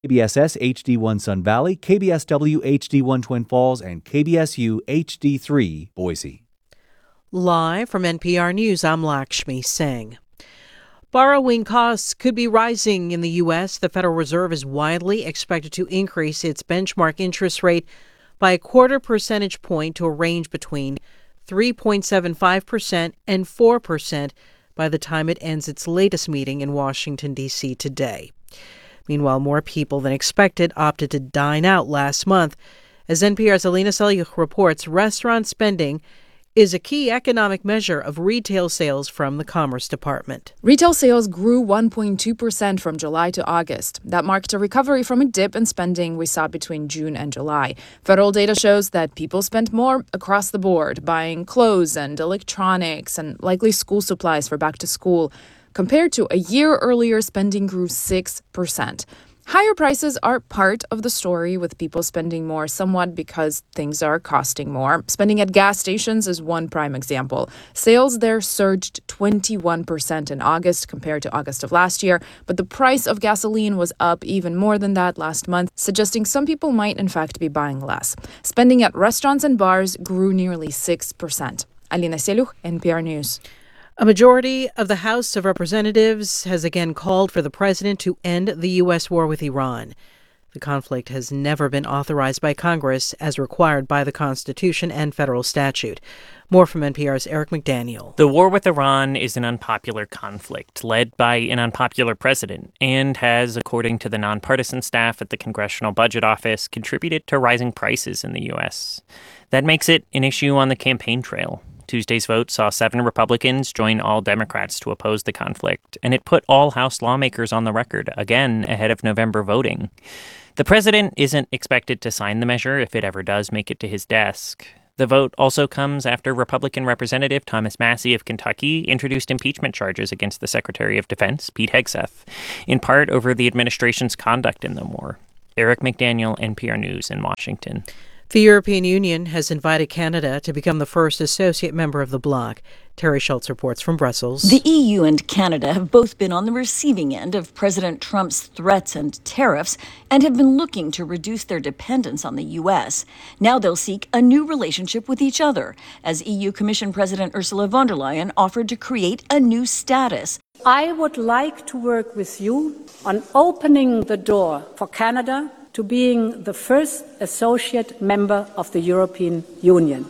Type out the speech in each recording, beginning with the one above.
KBSS HD1 Sun Valley, KBSW HD1 Twin Falls, and KBSU HD3 Boise. Live from NPR News, I'm Lakshmi Singh. Borrowing costs could be rising in the U.S. The Federal Reserve is widely expected to increase its benchmark interest rate by a quarter percentage point to a range between 3.75% and 4% by the time it ends its latest meeting in Washington, D.C. today. Meanwhile, more people than expected opted to dine out last month. As NPR's Alina Selyukh reports, restaurant spending is a key economic measure of retail sales from the Commerce Department. Retail sales grew 1.2% from July to August. That marked a recovery from a dip in spending we saw between June and July. Federal data shows that people spent more across the board, buying clothes and electronics and likely school supplies for back to school. Compared to a year earlier, spending grew 6%. Higher prices are part of the story, with people spending more somewhat because things are costing more. Spending at gas stations is one prime example. Sales there surged 21% in August compared to August of last year, but the price of gasoline was up even more than that last month, suggesting some people might in fact be buying less. Spending at restaurants and bars grew nearly 6%. Alina Selyukh, NPR News. A majority of the House of Representatives has again called for the president to end the U.S. war with Iran. The conflict has never been authorized by Congress as required by the Constitution and federal statute. More from NPR's Eric McDaniel. The war with Iran is an unpopular conflict led by an unpopular president and has, according to the nonpartisan staff at the Congressional Budget Office, contributed to rising prices in the U.S. That makes it an issue on the campaign trail. Tuesday's vote saw 7 Republicans join all Democrats to oppose the conflict, and it put all House lawmakers on the record, again ahead of November voting. The president isn't expected to sign the measure if it ever does make it to his desk. The vote also comes after Republican Representative Thomas Massie of Kentucky introduced impeachment charges against the Secretary of Defense, Pete Hegseth, in part over the administration's conduct in the war. Eric McDaniel, NPR News in Washington. The European Union has invited Canada to become the first associate member of the bloc. Terry Schultz reports from Brussels. The EU and Canada have both been on the receiving end of President Trump's threats and tariffs and have been looking to reduce their dependence on the U.S. Now they'll seek a new relationship with each other, as EU Commission President Ursula von der Leyen offered to create a new status. I would like to work with you on opening the door for Canada to being the first associate member of the European Union.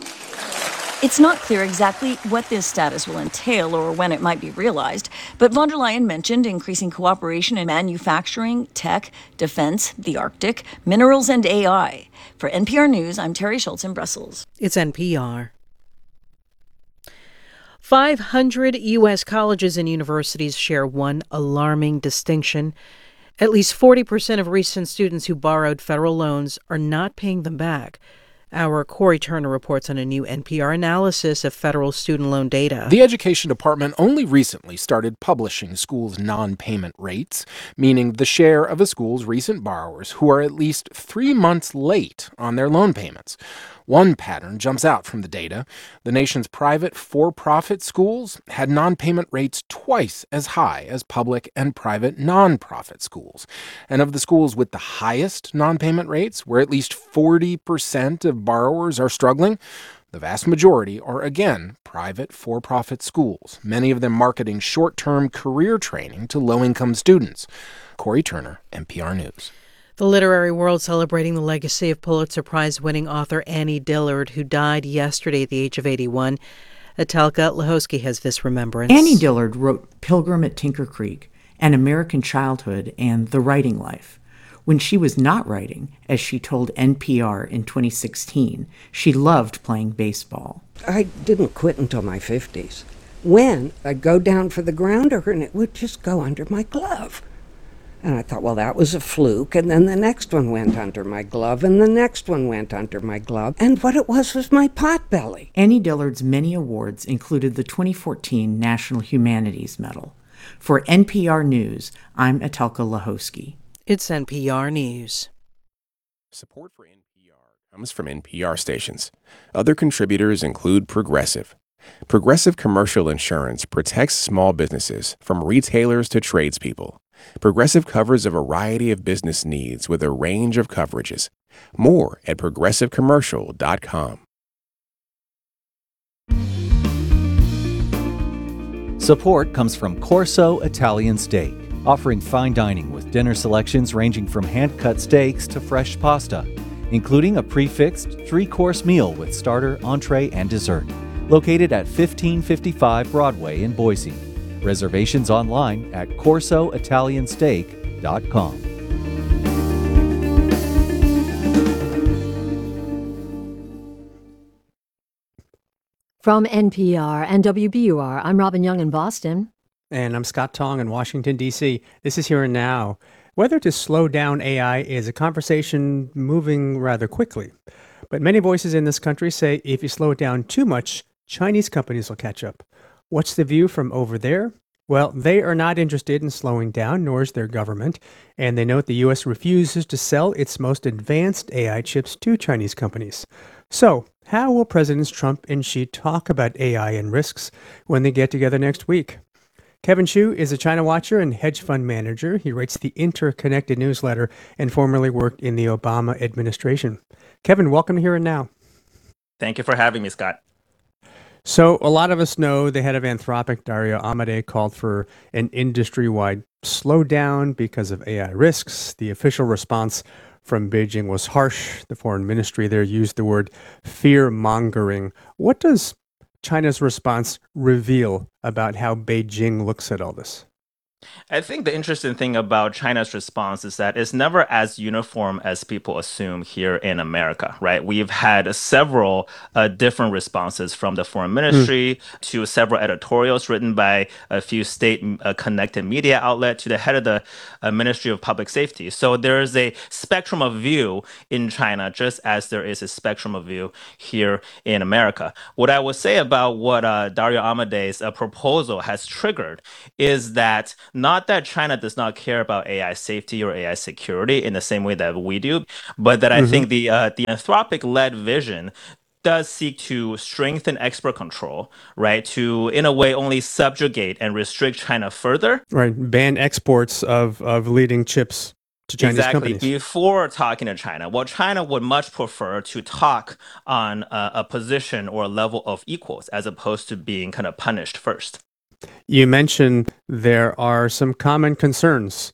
It's not clear exactly what this status will entail or when it might be realized, but von der Leyen mentioned increasing cooperation in manufacturing, tech, defense, the Arctic, minerals, and AI. For NPR News, I'm Terry Schultz in Brussels. It's NPR. 500 U.S. colleges and universities share one alarming distinction. At least 40% of recent students who borrowed federal loans are not paying them back. Our Corey Turner reports on a new NPR analysis of federal student loan data. The Education Department only recently started publishing schools' non-payment rates, meaning the share of a school's recent borrowers who are at least 3 months late on their loan payments. One pattern jumps out from the data. The nation's private for-profit schools had non-payment rates twice as high as public and private non-profit schools. And of the schools with the highest non-payment rates, where at least 40% of borrowers are struggling, the vast majority are, again, private for-profit schools, many of them marketing short-term career training to low-income students. Corey Turner, NPR News. The literary world celebrating the legacy of Pulitzer Prize-winning author Annie Dillard, who died yesterday at the age of 81. Etelka Lahosky has this remembrance. Annie Dillard wrote Pilgrim at Tinker Creek, An American Childhood, and The Writing Life. When she was not writing, as she told NPR in 2016, she loved playing baseball. I didn't quit until my 50s. When I'd go down for the grounder and it would just go under my glove. And I thought, well, that was a fluke. And then the next one went under my glove, and the next one went under my glove. And what it was my potbelly. Annie Dillard's many awards included the 2014 National Humanities Medal. For NPR News, I'm Etelka Lahosky. It's NPR News. Support for NPR comes from NPR stations. Other contributors include Progressive. Progressive Commercial Insurance protects small businesses from retailers to tradespeople. Progressive covers a variety of business needs with a range of coverages. More at progressivecommercial.com. Support comes from Corso Italian Steak, offering fine dining with dinner selections ranging from hand-cut steaks to fresh pasta, including a prefixed 3-course meal with starter, entree, and dessert. Located at 1555 Broadway in Boise. Reservations online at corsoitaliansteak.com. From NPR and WBUR, I'm Robin Young in Boston. And I'm Scott Tong in Washington, D.C. This is Here and Now. Whether to slow down AI is a conversation moving rather quickly. But many voices in this country say if you slow it down too much, Chinese companies will catch up. What's the view from over there? Well, they are not interested in slowing down, nor is their government. And they note the U.S. refuses to sell its most advanced AI chips to Chinese companies. So, how will Presidents Trump and Xi talk about AI and risks when they get together next week? Kevin Xu is a China watcher and hedge fund manager. He writes the Interconnected newsletter and formerly worked in the Obama administration. Kevin, welcome to Here and Now. Thank you for having me, Scott. So a lot of us know the head of Anthropic, Dario Amodei, called for an industry-wide slowdown because of AI risks. The official response from Beijing was harsh. The foreign ministry there used the word fear-mongering. What does China's response reveal about how Beijing looks at all this? I think the interesting thing about China's response is that it's never as uniform as people assume here in America, right? We've had several different responses from the foreign ministry to several editorials written by a few state-connected media outlets to the head of the Ministry of Public Safety. So there is a spectrum of view in China, just as there is a spectrum of view here in America. What I would say about what Dario Amodei's proposal has triggered is that not that China does not care about AI safety or AI security in the same way that we do, but that I think the Anthropic-led vision does seek to strengthen export control, right? To, in a way, only subjugate and restrict China further. Right, ban exports of leading chips to Chinese companies. Before talking to China. Well, China would much prefer to talk on a position or a level of equals as opposed to being kind of punished first. You mentioned there are some common concerns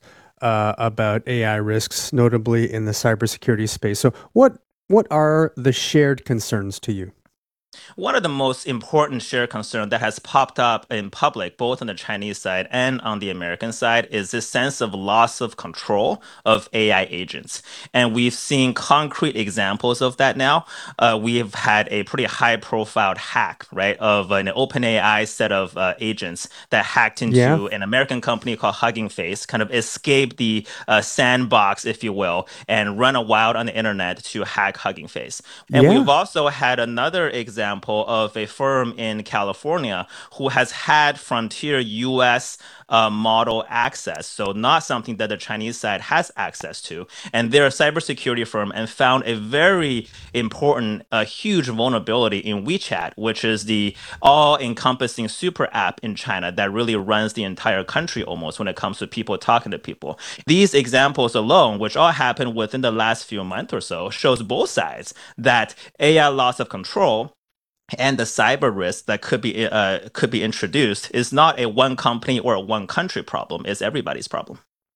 about AI risks, notably in the cybersecurity space. So what are the shared concerns to you? One of the most important shared concerns that has popped up in public, both on the Chinese side and on the American side, is this sense of loss of control of AI agents. And we've seen concrete examples of that now. We've had a pretty high-profile hack, right, of an OpenAI set of agents that hacked into an American company called Hugging Face, kind of escaped the sandbox, if you will, and run wild on the internet to hack Hugging Face. And we've also had another example of a firm in California who has had frontier U.S. Model access, so not something that the Chinese side has access to. And they're a cybersecurity firm and found a very important, huge vulnerability in WeChat, which is the all-encompassing super app in China that really runs the entire country almost when it comes to people talking to people. These examples alone, which all happened within the last few months or so, shows both sides that AI loss of control and the cyber risk that could be introduced is not a one company or a one country problem. It's everybody's problem.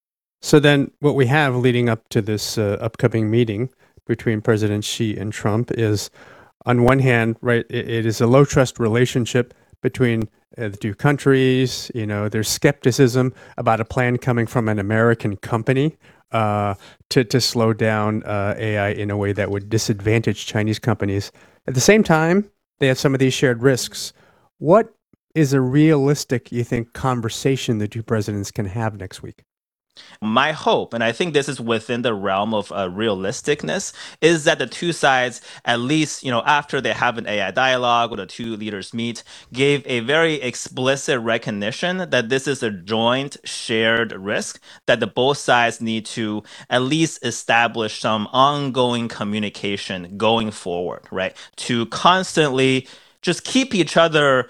So then what we have leading up to this upcoming meeting between President Xi and Trump is, on one hand, right, it is a low trust relationship between the two countries. You know, there's skepticism about a plan coming from an American company to slow down AI in a way that would disadvantage Chinese companies. At the same time, they have some of these shared risks. What is a realistic, you think, conversation the two presidents can have next week? My hope, and I think this is within the realm of realisticness, is that the two sides, at least, after they have an AI dialogue or the two leaders meet, gave a very explicit recognition that this is a joint shared risk, that the both sides need to at least establish some ongoing communication going forward, right? To constantly just keep each other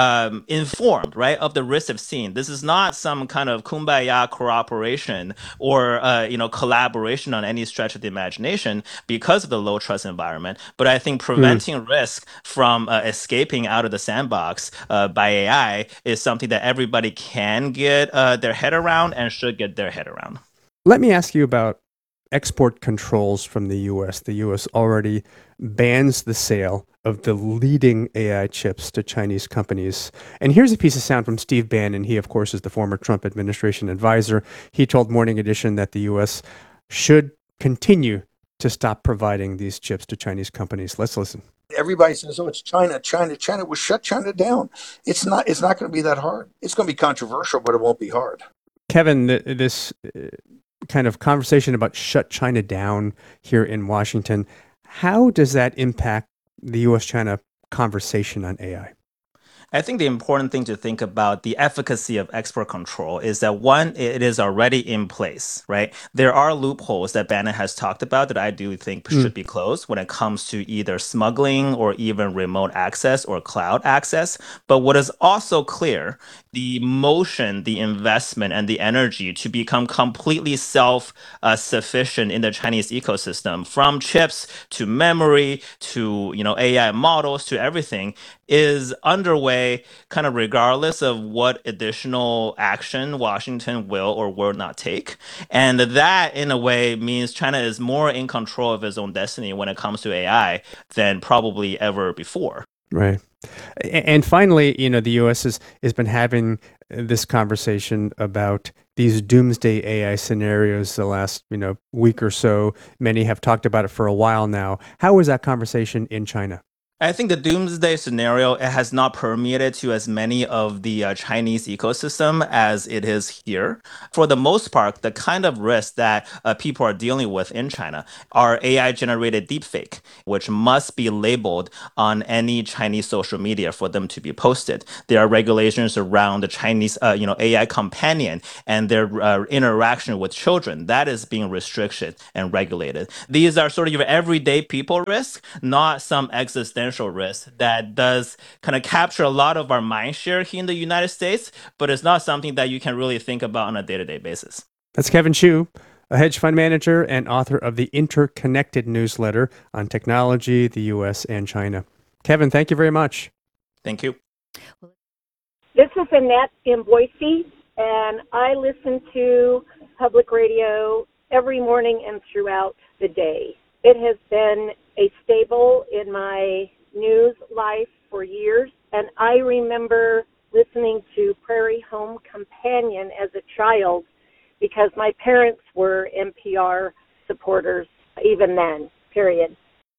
informed, right, of the risks they've seen. This is not some kind of kumbaya cooperation or collaboration on any stretch of the imagination because of the low trust environment. But I think preventing risk from escaping out of the sandbox by AI is something that everybody can get their head around and should get their head around. Let me ask you about export controls from the U.S. The U.S. already bans the sale of the leading AI chips to Chinese companies. And here's a piece of sound from Steve Bannon. He, of course, is the former Trump administration advisor. He told Morning Edition that the U.S. should continue to stop providing these chips to Chinese companies. Let's listen. Everybody says, "Oh, it's China, China, China." Well, shut China down. It's not going to be that hard. It's going to be controversial, but it won't be hard. Kevin, this kind of conversation about shut China down here in Washington, how does that impact the U.S.-China conversation on AI? I think the important thing to think about the efficacy of export control is that, one, it is already in place, right? There are loopholes that Bannon has talked about that I do think should be closed when it comes to either smuggling or even remote access or cloud access. But what is also clear, the motion, the investment, and the energy to become completely self-sufficient in the Chinese ecosystem, from chips to memory to AI models to everything, is underway kind of regardless of what additional action Washington will or will not take. And that, in a way, means China is more in control of its own destiny when it comes to AI than probably ever before. Right. And finally, the U.S. has been having this conversation about these doomsday AI scenarios the last, week or so. Many have talked about it for a while now. How is that conversation in China? I think the doomsday scenario, it has not permeated to as many of the Chinese ecosystem as it is here. For the most part, the kind of risks that people are dealing with in China are AI-generated deepfake, which must be labeled on any Chinese social media for them to be posted. There are regulations around the Chinese, AI companion and their interaction with children. That is being restricted and regulated. These are sort of your everyday people risk, not some existential risk that does kind of capture a lot of our mind share here in the United States, but it's not something that you can really think about on a day-to-day basis. That's Kevin Chu, a hedge fund manager and author of the Interconnected newsletter on technology, the U.S. and China. Kevin, thank you very much. Thank you. This is Annette in Boise, and I listen to public radio every morning and throughout the day. It has been a staple in my news life for years, and I remember listening to Prairie Home Companion as a child because my parents were NPR supporters even then, period.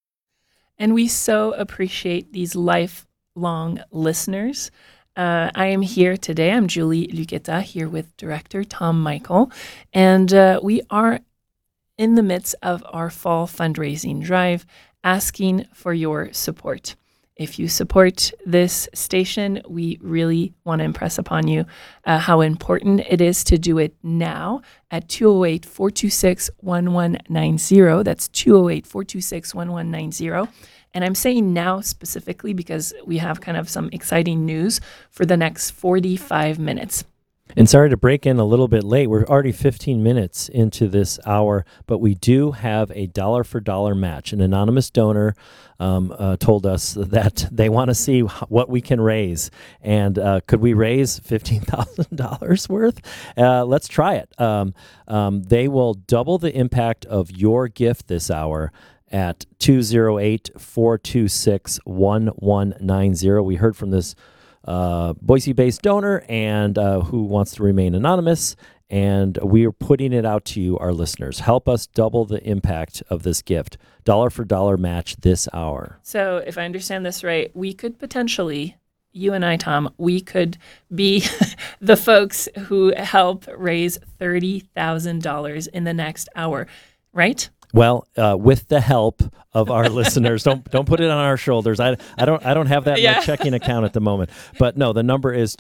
And we so appreciate these lifelong listeners. I am here today. I'm Julie Luqueta, here with director Tom Michael, and we are in the midst of our fall fundraising drive, asking for your support. If you support this station, we really want to impress upon you how important it is to do it now at 208-426-1190. That's 208-426-1190. And I'm saying now specifically because we have kind of some exciting news for the next 45 minutes. And sorry to break in a little bit late. We're already 15 minutes into this hour, but we do have a dollar-for-dollar match. An anonymous donor told us that they want to see what we can raise. And could we raise $15,000 worth? Let's try it. They will double the impact of your gift this hour at 208-426-1190. We heard from this Boise-based donor and who wants to remain anonymous, and we are putting it out to you, our listeners. Help us double the impact of this gift. Dollar for dollar match this hour. So if I understand this right, we could potentially, you and I, Tom, we could be the folks who help raise $30,000 in the next hour, right? Well, with the help of our listeners, don't put it on our shoulders. I don't have that in my checking account at the moment. But no, the number is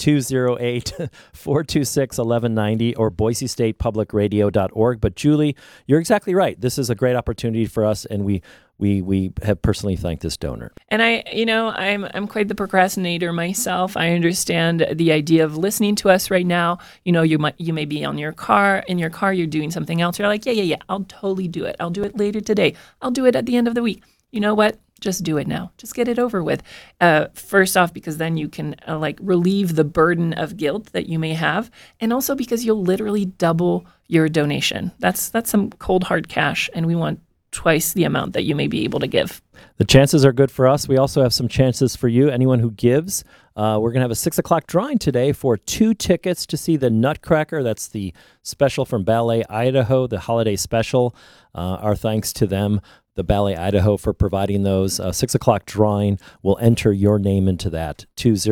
208-426-1190 or BoiseStatePublicRadio.org. But Julie, you're exactly right. This is a great opportunity for us, and we we have personally thanked this donor. And I'm quite the procrastinator myself. I understand the idea of listening to us right now. You may be in your car, you're doing something else. You're like, yeah, I'll totally do it. I'll do it later today. I'll do it at the end of the week. You know what? Just do it now. Just get it over with. First off, because then you can relieve the burden of guilt that you may have, and also because you'll literally double your donation. That's some cold hard cash, and we want twice the amount that you may be able to give. The chances are good for us. We also have some chances for you, anyone who gives. We're going to have a 6 o'clock drawing today for 2 tickets to see the Nutcracker. That's the special from Ballet Idaho, the holiday special. Our thanks to them, the Ballet Idaho, for providing those. 6 o'clock drawing will enter your name into that.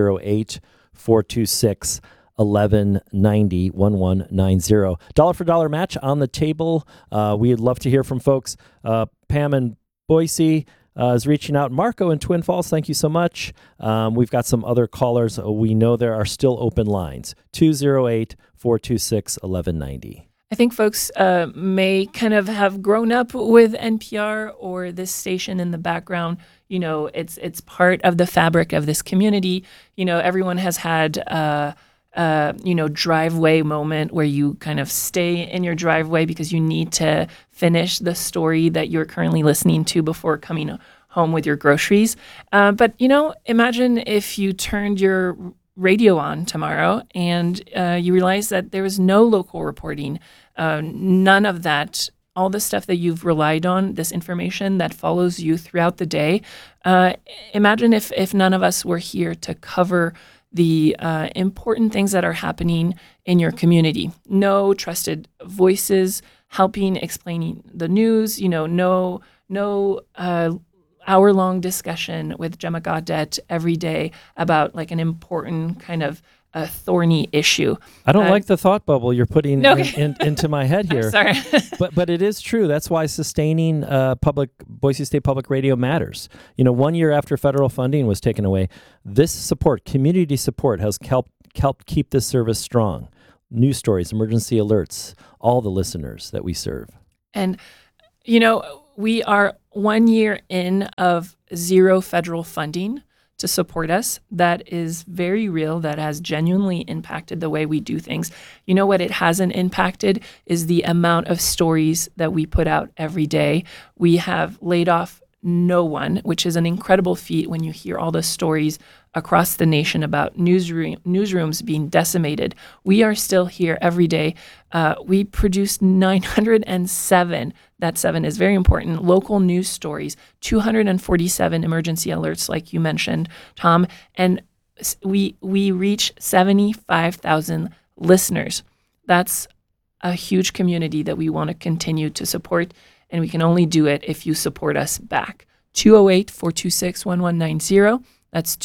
208-426 1190. Dollar for dollar match on the table. We'd love to hear from folks. Pam in Boise is reaching out. Marco in Twin Falls, thank you so much. We've got some other callers. We know there are still open lines. 208-426 1190. I think folks may kind of have grown up with NPR or this station in the background. It's part of the fabric of this community. Everyone has had driveway moment where you kind of stay in your driveway because you need to finish the story that you're currently listening to before coming home with your groceries. But imagine if you turned your radio on tomorrow and you realize that there was no local reporting, none of that, all the stuff that you've relied on, this information that follows you throughout the day. Imagine if none of us were here to cover the important things that are happening in your community. No trusted voices helping explaining the news, no hour-long discussion with Gemma Gaudet every day about an important kind of a thorny issue. I don't like the thought bubble you're putting into my head here. I'm sorry. but it is true. That's why sustaining Boise State Public Radio matters. 1 year after federal funding was taken away, this support, community support, has helped keep this service strong. News stories, emergency alerts, all the listeners that we serve. And, we are 1 year in of zero federal funding to support us. That is very real. That has genuinely impacted the way we do things. What it hasn't impacted is the amount of stories that we put out every day. We have laid off no one, which is an incredible feat when you hear all the stories across the nation about newsrooms being decimated. We are still here every day. We produced 907, that 7 is very important, local news stories, 247 emergency alerts, like you mentioned, Tom, and we reach 75,000 listeners. That's a huge community that we want to continue to support, and we can only do it if you support us back. 208-426-1190. That's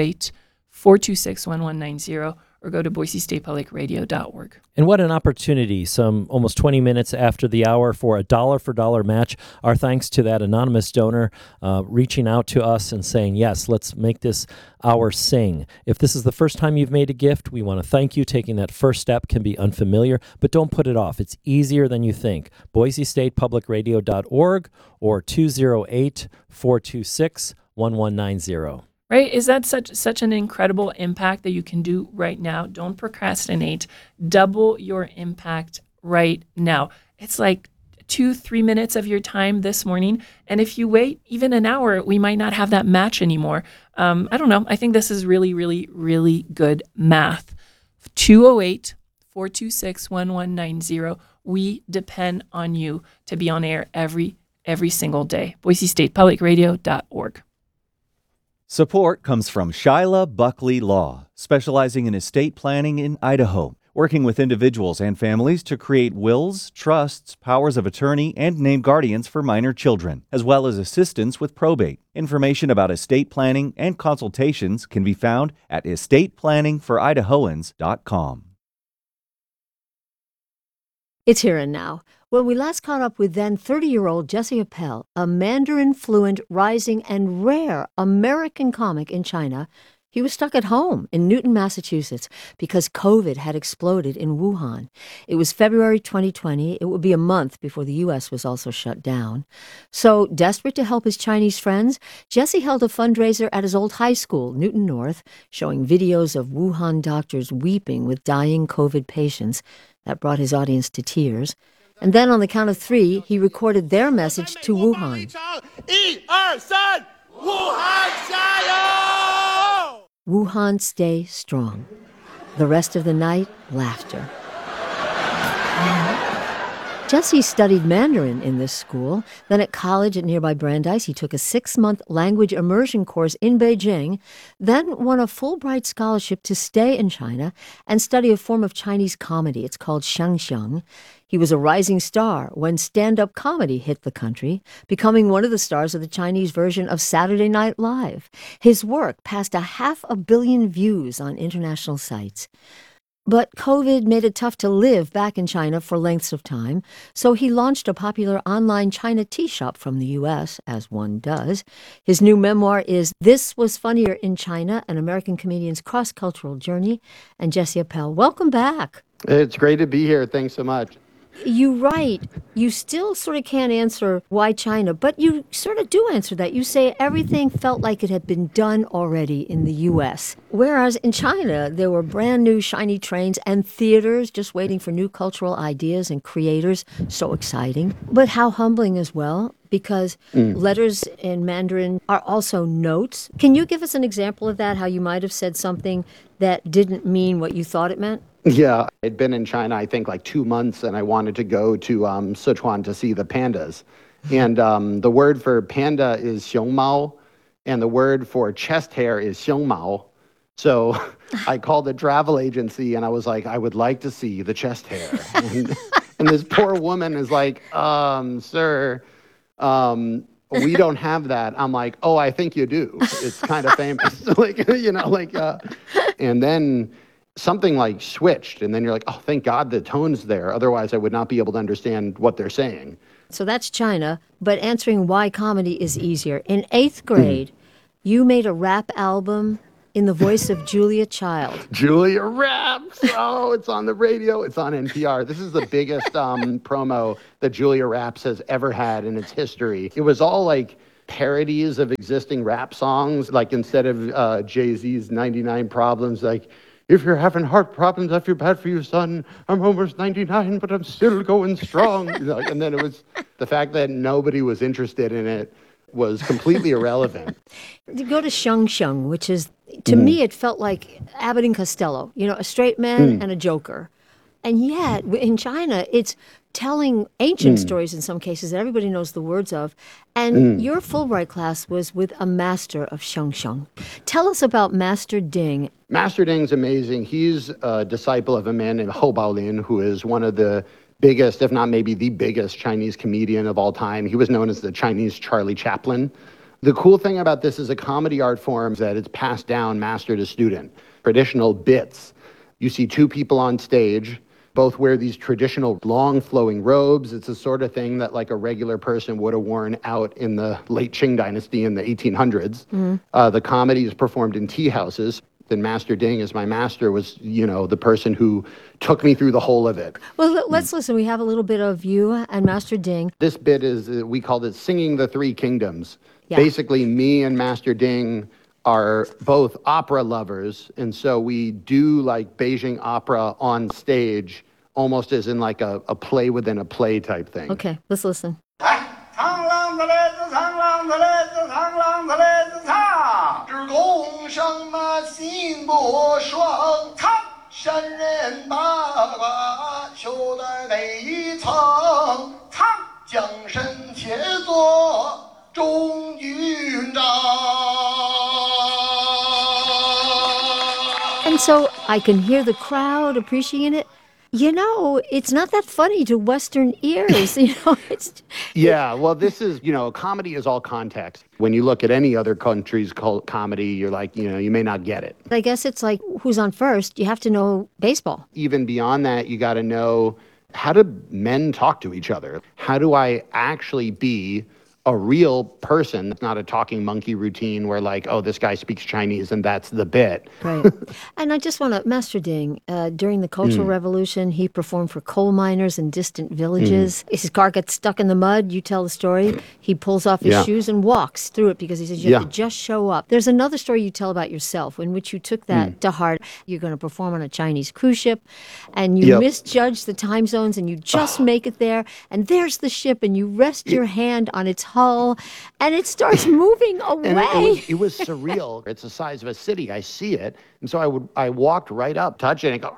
208-426-1190, or go to BoiseStatePublicRadio.org. And what an opportunity, some almost 20 minutes after the hour, for a dollar for dollar match. Our thanks to that anonymous donor reaching out to us and saying, yes, let's make this hour sing. If this is the first time you've made a gift, we want to thank you. Taking that first step can be unfamiliar, but don't put it off. It's easier than you think. BoiseStatePublicRadio.org or 208-426-1190. Right? Is that such an incredible impact that you can do right now? Don't procrastinate. Double your impact right now. It's like 2-3 minutes of your time this morning. And if you wait even an hour, we might not have that match anymore. I don't know. I think this is really, really, really good math. 208-426-1190. We depend on you to be on air every single day. BoiseStatePublicRadio.org. Support comes from Shyla Buckley Law, specializing in estate planning in Idaho, working with individuals and families to create wills, trusts, powers of attorney, and name guardians for minor children, as well as assistance with probate. Information about estate planning and consultations can be found at estateplanningforidahoans.com. It's Here and Now. When we last caught up with then 30-year-old Jessie Appel, a Mandarin-fluent, rising, and rare American comic in China, He was stuck at home in Newton, Massachusetts, because COVID had exploded in Wuhan. It was February 2020. It would be a month before the U.S. was also shut down. So, desperate to help his Chinese friends, Jesse held a fundraiser at his old high school, Newton North, showing videos of Wuhan doctors weeping with dying COVID patients. That brought his audience to tears. And then on the count of 3, he recorded their message to Wuhan. 1、2、3， Wuhan 加油！ Wuhan, stay strong. The rest of the night, laughter. Jesse studied Mandarin in this school. Then at college at nearby Brandeis, he took a 6-month language immersion course in Beijing, then won a Fulbright scholarship to stay in China and study a form of Chinese comedy. It's called xiangxiang. He was a rising star when stand-up comedy hit the country, becoming one of the stars of the Chinese version of Saturday Night Live. His work passed 500 million views on international sites. But COVID made it tough to live back in China for lengths of time, so he launched a popular online China tea shop from the U.S., as one does. His new memoir is This Was Funnier in China, an American comedian's cross-cultural journey. And Jesse Appel, welcome back. It's great to be here. Thanks so much. You write, you still sort of can't answer why China, but you sort of do answer that. You say everything felt like it had been done already in the U.S., whereas in China, there were brand new shiny trains and theaters just waiting for new cultural ideas and creators. So exciting, but how humbling as well, because letters in Mandarin are also notes. Can you give us an example of that, how you might have said something that didn't mean what you thought it meant? Yeah, I'd been in China, I think, like 2 months, and I wanted to go to Sichuan to see the pandas. And the word for panda is xiongmao, and the word for chest hair is xiongmao. So I called a travel agency, and I was like, I would like to see the chest hair. And this poor woman is like, sir, we don't have that. I'm like, oh, I think you do. It's kind of famous. And then something like switched, and then you're like, oh, thank God the tone's there. Otherwise, I would not be able to understand what they're saying. So that's China, but answering why comedy is easier. In 8th grade, you made a rap album in the voice of Julia Child. Julia raps! Oh, it's on the radio. It's on NPR. This is the biggest promo that Julia Raps has ever had in its history. It was all like parodies of existing rap songs, like instead of Jay-Z's 99 Problems, like, if you're having heart problems, I feel bad for you, son. I'm almost 99, but I'm still going strong. And then it was the fact that nobody was interested in it was completely irrelevant. To go to xiangxiang, which is, to me, it felt like Abbott and Costello, a straight man and a joker. And yet, in China, it's telling ancient stories in some cases that everybody knows the words of. And your Fulbright class was with a master of xiangxiang. Tell us about Master Ding. Master Ding's amazing. He's a disciple of a man named Hou Baolin, who is one of the biggest, if not maybe the biggest Chinese comedian of all time. He was known as the Chinese Charlie Chaplin. The cool thing about this is a comedy art form is that it's passed down master to student. Traditional bits. You see 2 people on stage. Both wear these traditional long flowing robes. It's the sort of thing that like a regular person would have worn out in the late Qing dynasty in the 1800s. The comedy is performed in tea houses. Then Master Ding, as my master, was, the person who took me through the whole of it. Well, let's listen. We have a little bit of you and Master Ding. This bit is, we called it Singing the Three Kingdoms. Yeah. Basically, me and Master Ding are both opera lovers, and so we do like Beijing opera on stage, almost as in like a play within a play type thing. Okay, let's listen. And so I can hear the crowd appreciating it. It's not that funny to Western ears. Yeah, well, this is, comedy is all context. When you look at any other country's comedy, you're like, you may not get it. I guess it's like who's on first. You have to know baseball. Even beyond that, you got to know, how do men talk to each other? How do I actually be a real person. It's not a talking monkey routine where like, oh, this guy speaks Chinese and that's the bit. Right. And I just want to, Master Ding, during the Cultural Revolution, he performed for coal miners in distant villages. His car gets stuck in the mud. You tell the story. He pulls off his shoes and walks through it because he says you have to just show up. There's another story you tell about yourself in which you took that to heart. You're going to perform on a Chinese cruise ship and you misjudge the time zones and you just make it there. And there's the ship and you rest your hand on its hull and it starts moving away. And it was surreal. It's the size of a city. I see it. And so I walked right up, touch it, and go,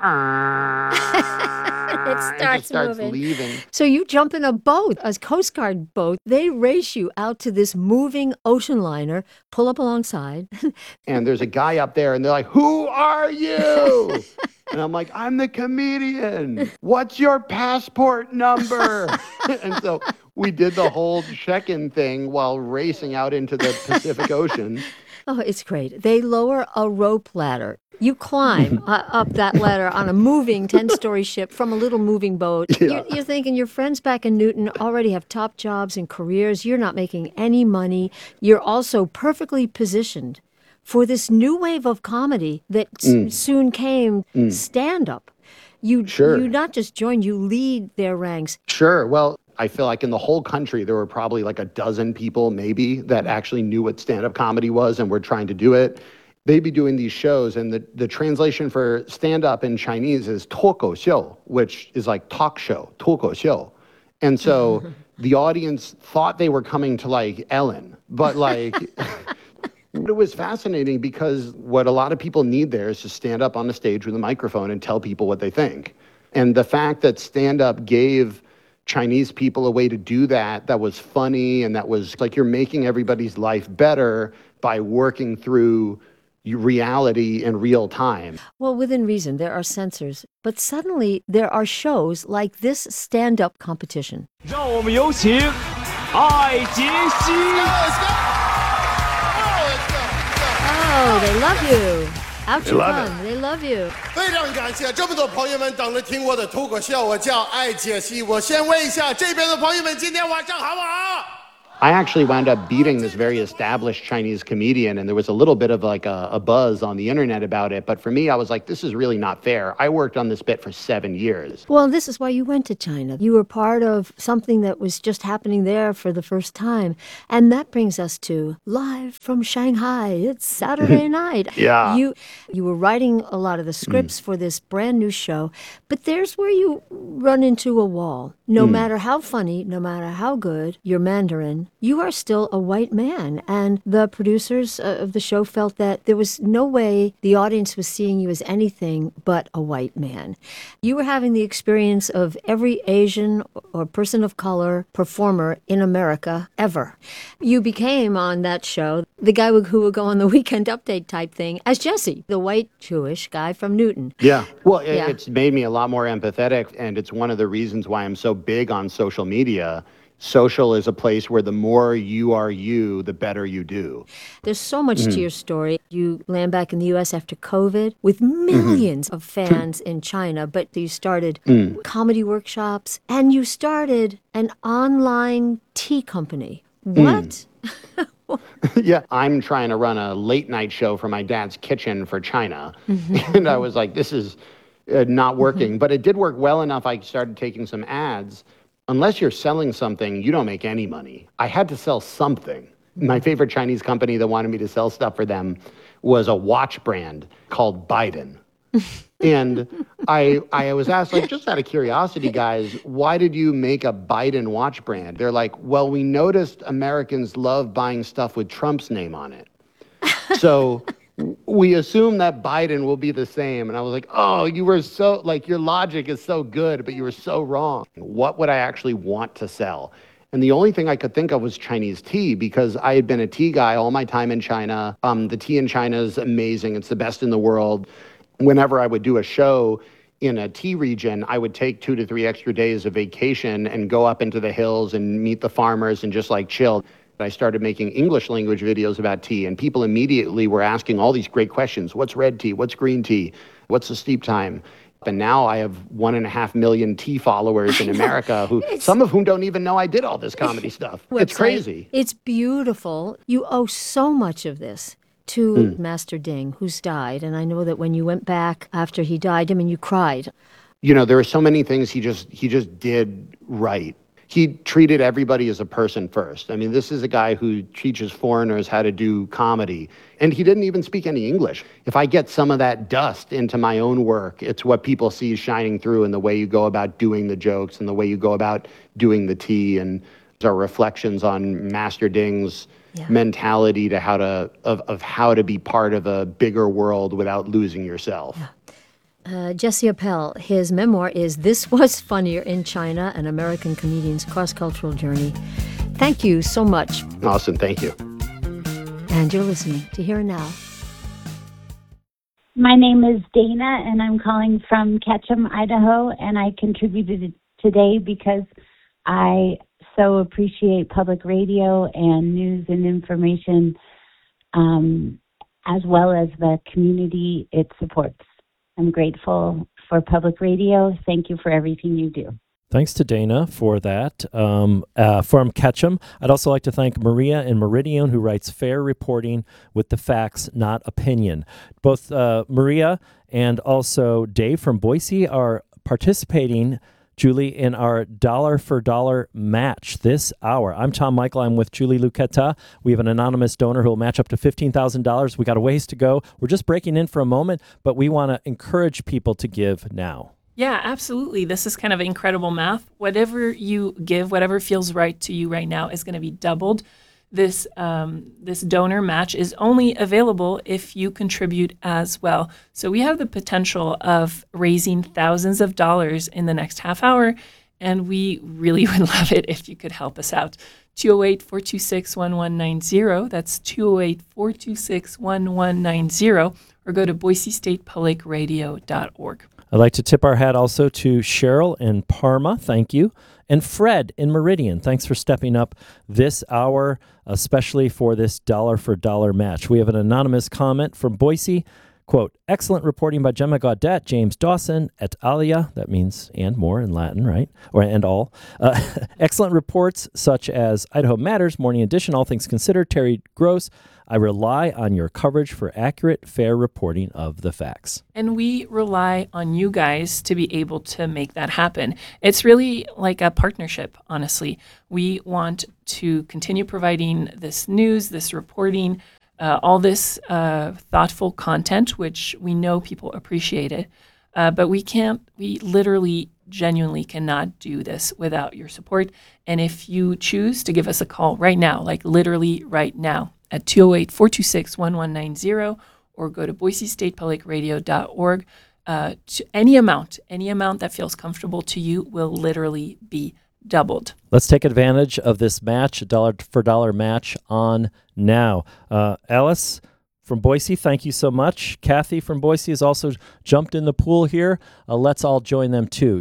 it starts moving. Leaving. So you jump in a boat, a Coast Guard boat. They race you out to this moving ocean liner, pull up alongside. And there's a guy up there, and they're like, who are you? And I'm like, I'm the comedian. What's your passport number? And so we did the whole check-in thing while racing out into the Pacific Ocean. Oh, it's great. They lower a rope ladder. You climb up that ladder on a moving 10-story ship from a little moving boat. Yeah. You're thinking your friends back in Newton already have top jobs and careers. You're not making any money. You're also perfectly positioned for this new wave of comedy that soon came, stand-up. You not just join, you lead their ranks. Sure. Well, I feel like in the whole country, there were probably like a dozen people maybe that actually knew what stand-up comedy was and were trying to do it. They'd be doing these shows, and the translation for stand-up in Chinese is 脱口秀, which is like talk show, 脱口秀. And so the audience thought they were coming to like Ellen, but like... It was fascinating because what a lot of people need there is to stand up on the stage with a microphone and tell people what they think. And the fact that stand-up gave Chinese people a way to do that was funny, and that was like you're making everybody's life better by working through reality in real time. Well, within reason, there are censors, but suddenly there are shows like this stand-up competition. 让我们有请艾杰西。 Oh, they love you. Out you come. They love you. 非常感谢这么多朋友们等着听我的脱口秀。我叫艾杰西，我先问一下这边的朋友们，今天晚上好不好？ I actually wound up beating this very established Chinese comedian, and there was a little bit of like a buzz on the internet about it. But for me, I was like, this is really not fair. I worked on this bit for 7 years. Well, this is why you went to China. You were part of something that was just happening there for the first time. And that brings us to Live from Shanghai. It's Saturday night. Yeah. You were writing a lot of the scripts for this brand new show, but there's where you run into a wall. No matter how funny, no matter how good your Mandarin, you are still a white man. And the producers of the show felt that there was no way the audience was seeing you as anything but a white man. You were having the experience of every Asian or person of color performer in America ever. You became on that show the guy who would go on the Weekend Update type thing as Jesse, the white Jewish guy from Newton. Yeah. Well, it's made me a lot more empathetic, and it's one of the reasons why I'm so big on social media. Social is a place where the more you are you, the better you do. There's so much to your story. You land back in the U.S. after COVID with millions of fans in China, but you started comedy workshops, and you started an online tea company. What? Yeah, I'm trying to run a late night show for my dad's kitchen for China. And I was like, this is not working. But it did work well enough. I started taking some ads. Unless you're selling something, you don't make any money. I had to sell something. My favorite Chinese company that wanted me to sell stuff for them was a watch brand called Biden. And I was asked, like, just out of curiosity, guys, why did you make a Biden watch brand? They're like, well, we noticed Americans love buying stuff with Trump's name on it. So we assume that Biden will be the same. And I was like, oh, you were so, like, your logic is so good, but you were so wrong. What would I actually want to sell? And the only thing I could think of was Chinese tea, because I had been a tea guy all my time in China. The tea in China is amazing. It's the best in the world. Whenever I would do a show in a tea region, I would take 2 to 3 extra days of vacation and go up into the hills and meet the farmers and just like chill. I started making English language videos about tea, and people immediately were asking all these great questions. What's red tea? What's green tea? What's the steep time? And now I have 1.5 million T followers in America, some of whom don't even know I did all this comedy stuff. It's crazy. It's beautiful. You owe so much of this to Master Ding, who's died. And I know that when you went back after he died, I mean, you cried. You know, there are so many things he just did right. He treated everybody as a person first. I mean, this is a guy who teaches foreigners how to do comedy, and he didn't even speak any English. If I get some of that dust into my own work, it's what people see shining through in the way you go about doing the jokes and the way you go about doing the tea, and our reflections on Master Ding's mentality to how to be part of a bigger world without losing yourself. Yeah. Jesse Appel, his memoir is This Was Funnier in China, an American comedian's cross-cultural journey. Thank you so much. Awesome, thank you. And you're listening to Here and Now. My name is Dana, and I'm calling from Ketchum, Idaho, and I contributed today because I so appreciate public radio and news and information, as well as the community it supports. I'm grateful for public radio. Thank you for everything you do. Thanks to Dana for that. From Ketchum, I'd also like to thank Maria in Meridian, who writes fair reporting with the facts, not opinion. Both Maria and also Dave from Boise are participating, Julie, in our dollar for dollar match this hour. I'm Tom Michael. I'm with Julie Luqueta. We have an anonymous donor who will match up to $15,000. We got a ways to go. We're just breaking in for a moment, but we want to encourage people to give now. Yeah, absolutely. This is kind of incredible math. Whatever you give, whatever feels right to you right now is going to be doubled. This donor match is only available if you contribute as well. So we have the potential of raising thousands of dollars in the next half hour, and we really would love it if you could help us out. 208-426-1190. That's 208-426-1190, or go to boisestatepublicradio.org. I'd like to tip our hat also to Cheryl in Parma. Thank you. And Fred in Meridian. Thanks for stepping up this hour, especially for this dollar for dollar match. We have an anonymous comment from Boise. Quote, excellent reporting by Gemma Gaudet, James Dawson, et alia. That means and more in Latin, right? Or and all. Excellent reports such as Idaho Matters, Morning Edition, All Things Considered, Terry Gross. I rely on your coverage for accurate, fair reporting of the facts. And we rely on you guys to be able to make that happen. It's really like a partnership, honestly. We want to continue providing this news, this reporting, all this thoughtful content, which we know people appreciate it. But we literally, genuinely cannot do this without your support. And if you choose to give us a call right now, like literally right now, at 208-426-1190, or go to boisestatepublicradio.org. To any amount that feels comfortable to you will literally be doubled. Let's take advantage of this match, dollar for dollar match on now. Alice from Boise, thank you so much. Kathy from Boise has also jumped in the pool here. Let's all join them too.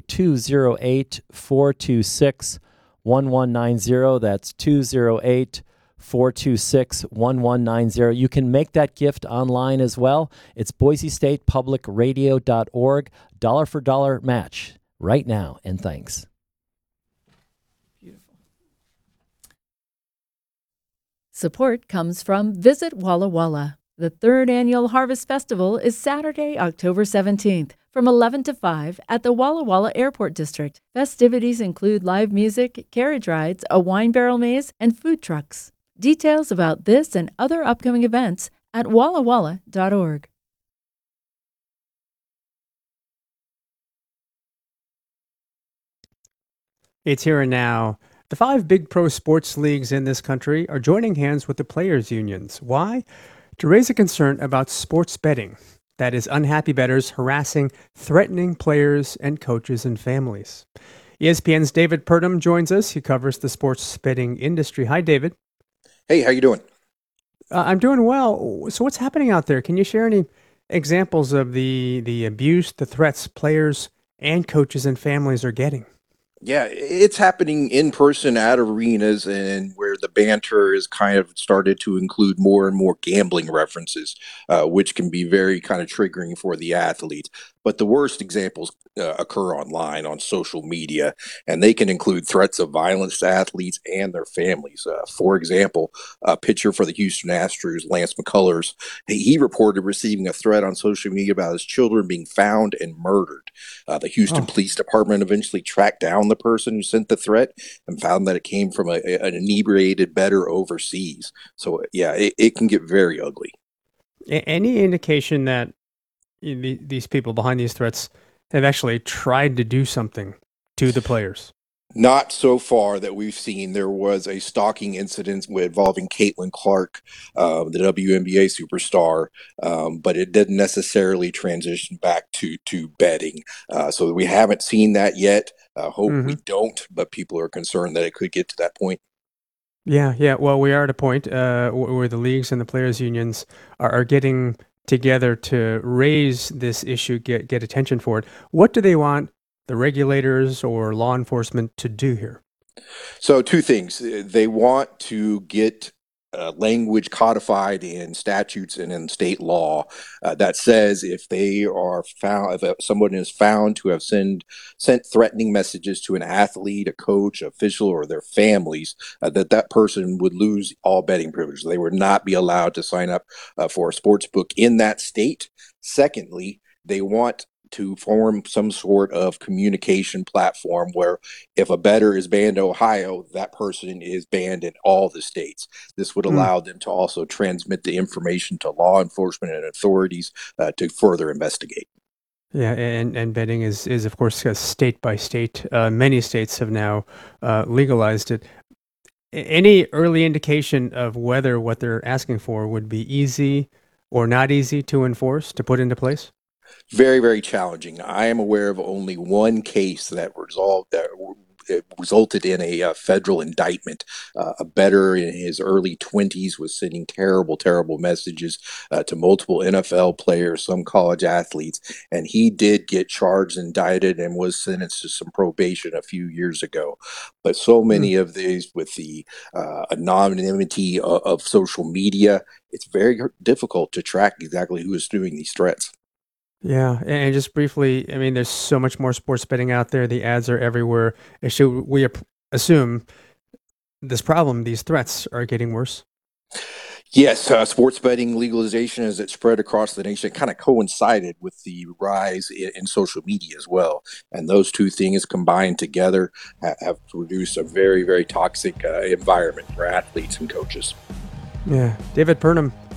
208-426-1190. That's 208-426-1190. You can make that gift online as well. It's boisestatepublicradio.org. Dollar for dollar match right now. And thanks. Beautiful. Support comes from Visit Walla Walla. The third annual Harvest Festival is Saturday, October 17th from 11 to 5 at the Walla Walla Airport District. Festivities include live music, carriage rides, a wine barrel maze, and food trucks. Details about this and other upcoming events at wallawalla.org. It's Here and Now. The 5 big pro sports leagues in this country are joining hands with the players' unions. Why? To raise a concern about sports betting. That is, unhappy bettors harassing, threatening players and coaches and families. ESPN's David Purdom joins us. He covers the sports betting industry. Hi, David. Hey, how you doing? I'm doing well. So what's happening out there? Can you share any examples of the abuse, the threats players and coaches and families are getting? Yeah, it's happening in person at arenas and where the banter is kind of started to include more and more gambling references, which can be very kind of triggering for the athletes. But the worst examples occur online on social media, and they can include threats of violence to athletes and their families. For example, a pitcher for the Houston Astros, Lance McCullers, he reported receiving a threat on social media about his children being found and murdered. The Houston Police Department eventually tracked down the person who sent the threat and found that it came from an inebriated bettor overseas. So, yeah, it can get very ugly. Any indication that these people behind these threats have actually tried to do something to the players? Not so far that we've seen. There was a stalking incident involving Caitlin Clark, the WNBA superstar, but it didn't necessarily transition back to betting. So we haven't seen that yet. Hope we don't, but people are concerned that it could get to that point. Yeah. Well, we are at a point where the leagues and the players' unions are getting together to raise this issue, get attention for it. What do they want the regulators or law enforcement to do here? So two things. They want to get language codified in statutes and in state law that says if they are found, if someone is found to have sent threatening messages to an athlete, a coach, official, or their families, that person would lose all betting privileges. They would not be allowed to sign up for a sports book in that state. Secondly, they want to form some sort of communication platform where if a bettor is banned in Ohio, that person is banned in all the states. This would allow them to also transmit the information to law enforcement and authorities to further investigate. Yeah, and betting is of course state by state. Many states have now legalized it. Any early indication of whether what they're asking for would be easy or not easy to enforce, to put into place? Very, very challenging. I am aware of only one case that resulted in a federal indictment. A bettor in his early 20s was sending terrible, terrible messages to multiple NFL players, some college athletes, and he did get charged, indicted, and was sentenced to some probation a few years ago. But so many of these, with the anonymity of social media, it's very difficult to track exactly who is doing these threats. Yeah, and just briefly, I mean, there's so much more sports betting out there. The ads are everywhere. Should we assume this problem, these threats, are getting worse? Yes, sports betting legalization as it spread across the nation kind of coincided with the rise in social media as well. And those two things combined together have produced a very, very toxic environment for athletes and coaches. Yeah. David Purnam,